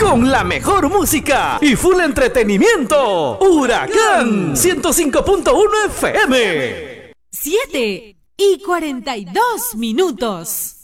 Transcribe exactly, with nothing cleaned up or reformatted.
con la mejor música y full entretenimiento. Huracán ciento cinco punto uno F M. siete y cuarenta y dos minutos.